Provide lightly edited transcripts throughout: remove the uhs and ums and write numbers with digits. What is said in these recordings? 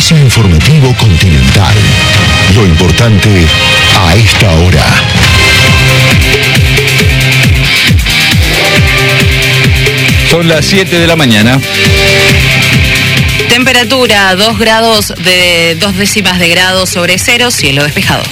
Servicio Informativo Continental. Lo importante a esta hora. Son las 7 de la mañana. Temperatura 2 décimas de grado sobre cero, cielo despejado.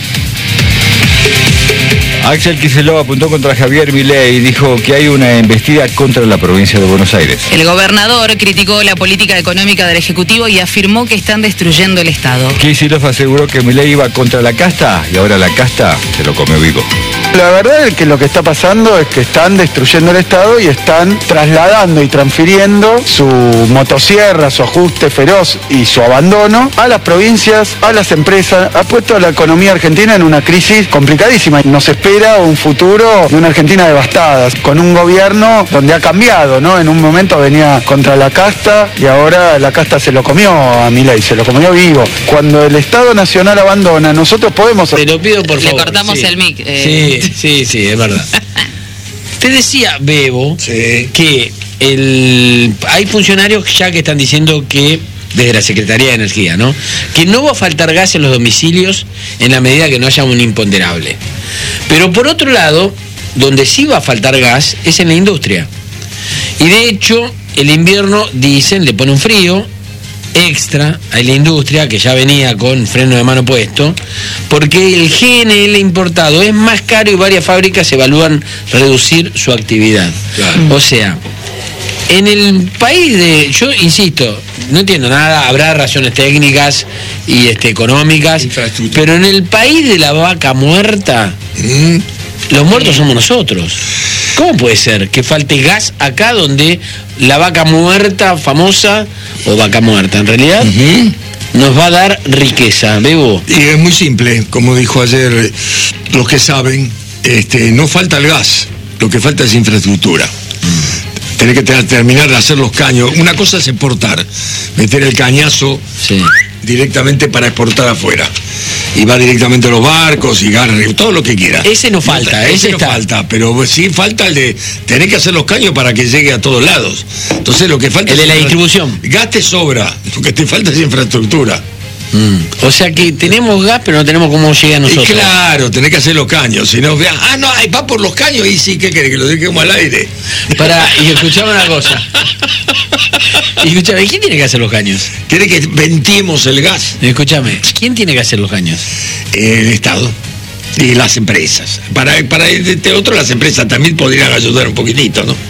Axel Kicillof apuntó contra Javier Milei y dijo que hay una embestida contra la provincia de Buenos Aires. El gobernador criticó la política económica del Ejecutivo y afirmó que están destruyendo el Estado. Kicillof aseguró que Milei iba contra la casta y ahora la casta se lo comió vivo. La verdad es que lo que está pasando es que están destruyendo el Estado y están trasladando y transfiriendo su motosierra, su ajuste feroz y su abandono a las provincias, a las empresas. Ha puesto a la economía argentina en una crisis complicadísima. Nos espera un futuro de una Argentina devastada, con un gobierno donde ha cambiado, ¿no? En un momento venía contra la casta y ahora la casta se lo comió a Milei, se lo comió vivo. Cuando el Estado Nacional abandona, nosotros podemos... Te lo pido por favor. Le cortamos el mic. Sí, es verdad. Te decía, Bebo, sí, que hay funcionarios ya que están diciendo que, desde la Secretaría de Energía, ¿no?, que no va a faltar gas en los domicilios en la medida que no haya un imponderable. Pero por otro lado, donde sí va a faltar gas es en la industria. Y de hecho, el invierno, dicen, le pone un frío extra a la industria, que ya venía con freno de mano puesto, porque el GNL importado es más caro y varias fábricas evalúan reducir su actividad. Claro. O sea, en el país yo insisto, no entiendo nada, habrá razones técnicas y económicas, pero en el país de la vaca muerta, los muertos somos nosotros. ¿Cómo puede ser que falte gas acá donde la vaca muerta famosa, o vaca muerta en realidad, nos va a dar riqueza, Bebo? Y es muy simple, como dijo ayer los que saben, no falta el gas, lo que falta es infraestructura. Tenés que terminar de hacer los caños. Una cosa es exportar, meter el cañazo directamente para exportar afuera. Y va directamente a los barcos y todo lo que quiera. Ese no falta, ese no falta, pero sí falta el de tener que hacer los caños para que llegue a todos lados. Entonces lo que falta es la distribución. Gas te sobra, lo que te falta es infraestructura. O sea que tenemos gas, pero no tenemos cómo llegar a nosotros. Y claro, tenés que hacer los caños. Si no, va por los caños y sí, ¿qué querés? Que lo dejemos al aire. Y escuchame una cosa. ¿Quién tiene que hacer los caños? ¿Querés que ventiemos el gas? Escúchame, ¿quién tiene que hacer los caños? El Estado y las empresas. Para otro, las empresas también podrían ayudar un poquitito, ¿no?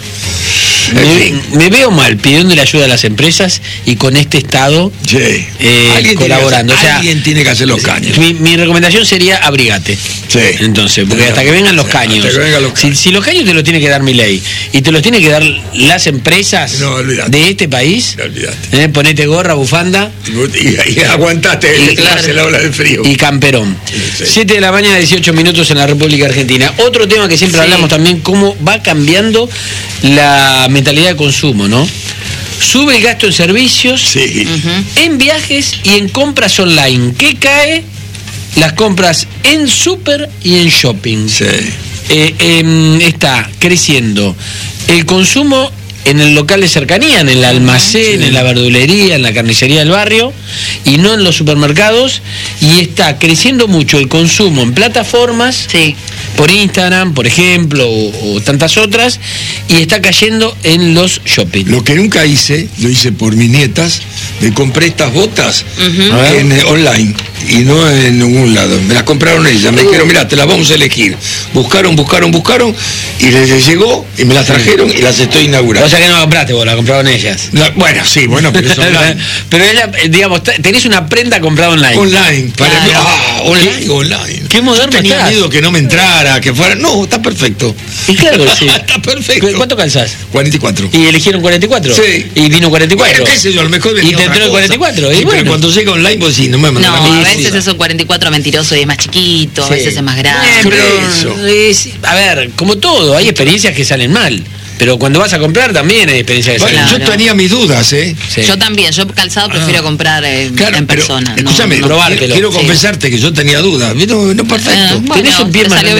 Me veo mal pidiéndole ayuda a las empresas y con este Estado colaborando. Alguien tiene que hacer los caños. Mi recomendación sería abrigate. Sí. Entonces, porque hasta que vengan los caños. Si los caños te los tiene que dar Milei y te los tiene que dar las empresas de este país, ponete gorra, bufanda y aguantate la ola de frío. Y camperón. 7 de la mañana, 18 minutos en la República Argentina. Otro tema que siempre hablamos también, cómo va cambiando la mentalidad de consumo, ¿no? Sube el gasto en servicios, en viajes y en compras online. ¿Qué cae? Las compras en súper y en shopping. Está creciendo el consumo en el local de cercanía, en el almacén, en la verdulería, en la carnicería del barrio, y no en los supermercados, y está creciendo mucho el consumo en plataformas, por Instagram, por ejemplo, o tantas otras, y está cayendo en los shopping. Lo que nunca hice, lo hice por mis nietas, me compré estas botas online, y no en ningún lado. Me las compraron ellas, me dijeron, mira, te las vamos a elegir. Buscaron, y les llegó, y me las trajeron, y las estoy inaugurando. O sea que no compraste vos, la compraron ellas. Bueno, pero eso online. Pero ella, digamos, tenés una prenda comprada online. Online, para mí, online. Qué moderno tenía estás. miedo que no me entrara, que fuera. No, está perfecto. Y claro, sí. Está perfecto. ¿Cuánto calzás? 44. ¿Y eligieron 44? Sí. ¿Y vino 44? Bueno, qué sé yo, a lo mejor venía. ¿Y te entró el 44? Sí, pero cuando llega online, pues sí, no me mandan. No, a veces es un 44 mentiroso y es más chiquito, a veces es más grande. A ver, como todo, hay experiencias que salen mal. Pero cuando vas a comprar también hay experiencias que salen mal. Yo tenía mis dudas, Sí. Yo también, yo calzado prefiero comprar en persona. Escúchame, probártelo. Quiero confesarte que yo tenía dudas. No, perfecto. Tenés un pie más